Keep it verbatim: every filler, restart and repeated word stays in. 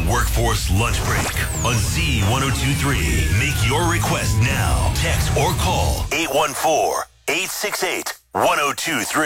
Workforce Lunch Break on Z one oh two three. Make your request now. Text or call eight one four, eight six eight, one oh two three.